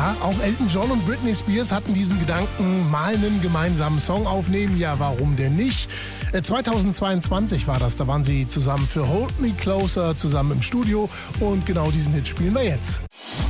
Ja, auch Elton John und Britney Spears hatten diesen Gedanken, mal einen gemeinsamen Song aufnehmen. Ja, warum denn nicht? 2022 war das, da waren sie zusammen für Hold Me Closer zusammen im Studio und genau diesen Hit spielen wir jetzt.